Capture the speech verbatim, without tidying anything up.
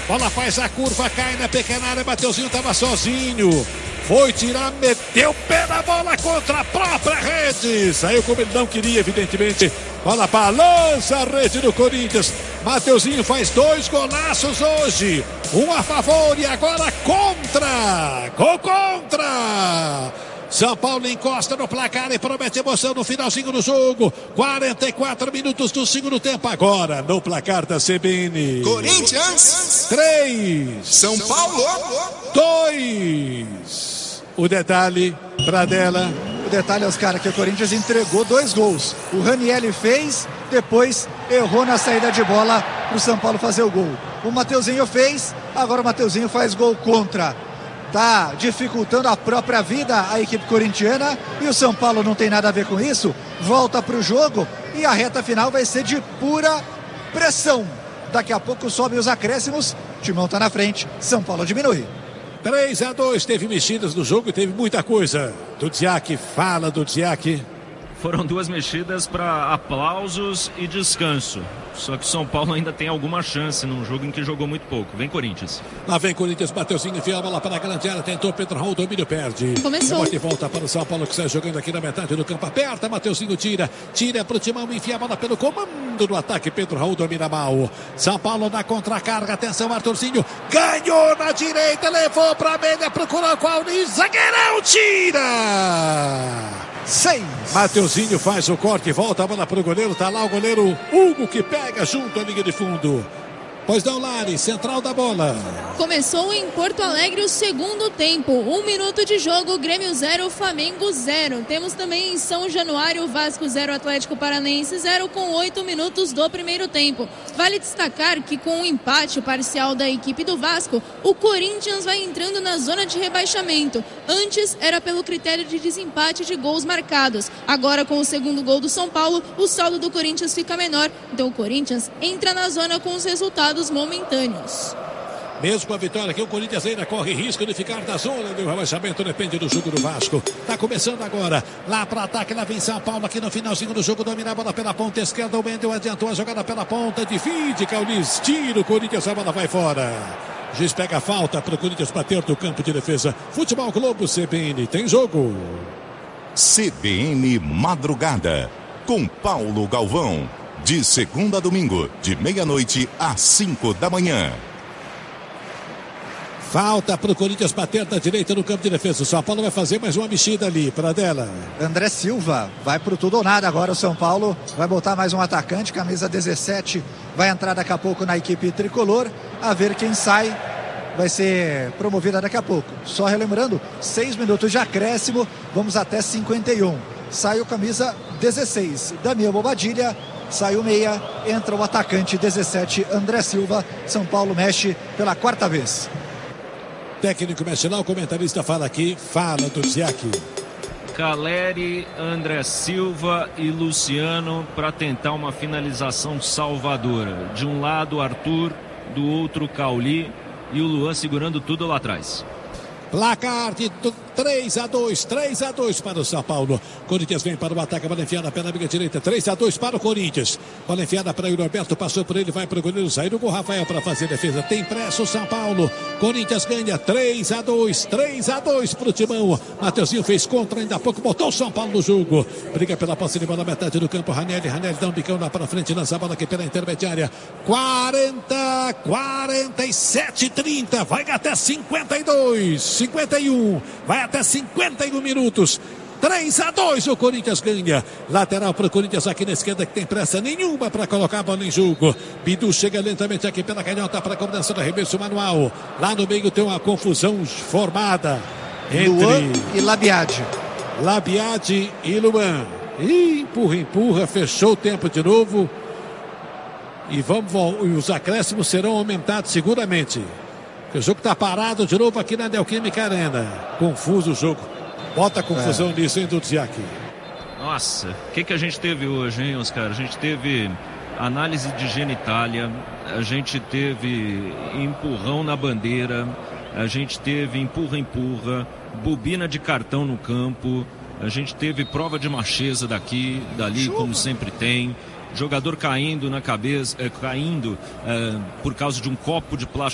Bola faz a curva, cai na pequena área. Mateuzinho estava sozinho. Foi tirar, meteu o pé na bola contra a própria rede. Saiu como ele não queria, evidentemente. Bola balança a rede do Corinthians. Mateuzinho faz dois golaços hoje. Um a favor e agora contra. Gol contra. São Paulo encosta no placar e promete emoção no finalzinho do jogo. quarenta e quatro minutos do segundo tempo agora no placar da C B N. Corinthians três. São Paulo dois. O detalhe, Pradella. O detalhe, Oscar, que o Corinthians entregou dois gols. O Ranieri fez, depois errou na saída de bola para o São Paulo fazer o gol. O Mateuzinho fez, agora o Mateuzinho faz gol contra. Tá dificultando a própria vida a equipe corintiana e o São Paulo não tem nada a ver com isso. Volta para o jogo e a reta final vai ser de pura pressão. Daqui a pouco sobem os acréscimos, o Timão tá na frente, São Paulo diminui. três a dois, teve mexidas no jogo e teve muita coisa. Dudziak, fala Dudziak. Foram duas mexidas para aplausos e descanso. Só que o São Paulo ainda tem alguma chance num jogo em que jogou muito pouco. Vem Corinthians. Lá vem Corinthians, Mateuzinho enfia a bola para a grande área, tentou Pedro Raul, domínio perde. Começou. De volta para o São Paulo que sai jogando aqui na metade do campo. Aperta, Mateuzinho tira, tira para o Timão, enfia a bola pelo comando do ataque. Pedro Raul domina mal. São Paulo na contracarga, atenção Arthurzinho, ganhou na direita, levou para a média, procurou qual zagueirão, tira! Seis. Mateuzinho faz o corte, volta a bola para o goleiro, tá lá o goleiro Hugo que pega junto à linha de fundo. Pois não, Lari, central da bola. Começou em Porto Alegre o segundo tempo. Um minuto de jogo, Grêmio zero, Flamengo zero. Temos também em São Januário, Vasco zero, Atlético Paranaense zero, com oito minutos do primeiro tempo. Vale destacar que com o empate parcial da equipe do Vasco, o Corinthians vai entrando na zona de rebaixamento. Antes era pelo critério de desempate de gols marcados. Agora com o segundo gol do São Paulo, o saldo do Corinthians fica menor. Então o Corinthians entra na zona com os resultados momentâneos. Mesmo com a vitória aqui, o Corinthians ainda corre risco de ficar na zona do rebaixamento, depende do jogo do Vasco. Tá começando agora, lá para ataque, lá vem São Paulo aqui no finalzinho do jogo, domina a bola pela ponta esquerda, o Mendel adiantou a jogada pela ponta, divide, Caulis, tira o Corinthians, a bola vai fora. O juiz pega a falta para o Corinthians bater do campo de defesa. Futebol Globo C B N, tem jogo. C B N Madrugada, com Paulo Galvão. De segunda a domingo, de meia-noite às cinco da manhã. Falta para o Corinthians bater da direita no campo de defesa. O São Paulo vai fazer mais uma mexida ali, Pradella. André Silva vai pro tudo ou nada agora. O São Paulo vai botar mais um atacante, camisa dezessete, vai entrar daqui a pouco na equipe tricolor. A ver quem sai, vai ser promovida daqui a pouco. Só relembrando, seis minutos de acréscimo, vamos até cinquenta e um. Sai o camisa dezesseis, Damião Bobadilha. Sai o meia, entra o atacante dezessete, André Silva. São Paulo mexe pela quarta vez. Técnico mexe lá, o comentarista fala aqui, fala do Ziak. Caleri, André Silva e Luciano para tentar uma finalização salvadora. De um lado Arthur, do outro Cauli e o Luan segurando tudo lá atrás. Placar de três a dois, três a dois para o São Paulo. Corinthians vem para o ataque, bola enfiada pela amiga direita, três a dois para o Corinthians. Bola enfiada para o Roberto, passou por ele, vai para o goleiro, saiu com o Rafael para fazer defesa. Tem pressa o São Paulo. Corinthians ganha três a dois, três a dois para o Timão. Mateuzinho fez contra, ainda há pouco botou o São Paulo no jogo. Briga pela posse de bola, metade do campo. Ranieri, Ranieri dá um bicão lá para frente, lança a bola aqui pela intermediária. quarenta, quarenta e sete, trinta, vai até cinquenta e dois, cinquenta e um, vai até cinquenta e um minutos. três a dois o Corinthians ganha. Lateral para o Corinthians aqui na esquerda, que tem pressa nenhuma para colocar a bola em jogo. Bidu chega lentamente aqui pela canhota para a cobrança do arremesso manual. Lá no meio tem uma confusão formada entre Luan e Labiade. Labiade e Luan. E empurra, empurra, fechou o tempo de novo. E vamos, os acréscimos serão aumentados seguramente. O jogo está parado de novo aqui na Neoquímica Arena. Confuso o jogo. Bota confusão é. nisso, hein, Dudziak? Nossa, o que, que a gente teve hoje, hein, Oscar? A gente teve análise de genitália, a gente teve empurrão na bandeira, a gente teve empurra-empurra, bobina de cartão no campo, a gente teve prova de macheza daqui, dali, Chuva. como sempre tem. Jogador caindo na cabeça, é, caindo é, por causa de um copo de plástico